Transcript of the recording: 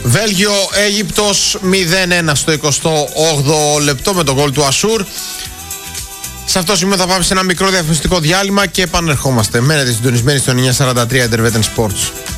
Βέλγιο-Αίγυπτος 0-1 στο 28ο λεπτό με τον γκολ του Ασούρ. Σε αυτό σημείο θα πάμε σε ένα μικρό διαφημιστικό διάλειμμα και επανερχόμαστε. Μένετε συντονισμένοι στο 943 Intervetan Sports.